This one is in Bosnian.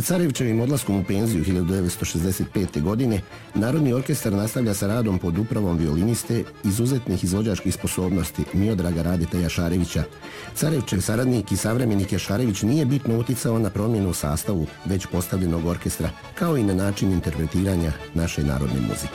Carevićevim odlaskom u penziju 1965. godine Narodni orkestar nastavlja sa radom pod upravom violiniste izuzetnih izvođačkih sposobnosti Miodraga Radeta Jašarevića. Carevićev saradnik i savremenik Jašarević nije bitno uticao na promjenu sastavu već postavljenog orkestra, kao i na način interpretiranja naše narodne muzike.